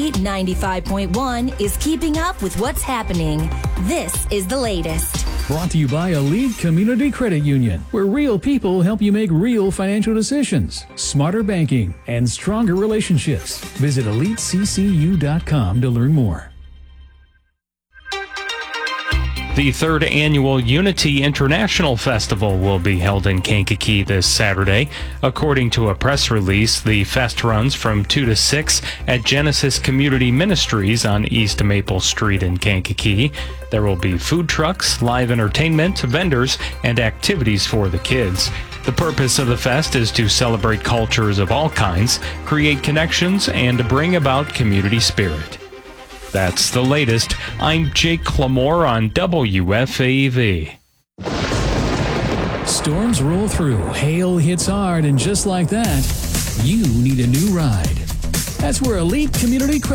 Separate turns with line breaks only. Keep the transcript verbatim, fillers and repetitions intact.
Elite ninety-five point one is keeping up with what's happening. This is the latest.
Brought to you by Elite Community Credit Union, where real people help you make real financial decisions, smarter banking, and stronger relationships. Visit elite c c u dot com to learn more.
The third annual Unity International Festival will be held in Kankakee this Saturday. According to a press release, the fest runs from two to six at Genesis Community Ministries on East Maple Street in Kankakee. There will be food trucks, live entertainment, vendors, and activities for the kids. The purpose of the fest is to celebrate cultures of all kinds, create connections, and bring about community spirit. That's the latest. I'm Jake Clamore on W F A V.
Storms roll through, hail hits hard, and just like that, you need a new ride. That's where Elite Community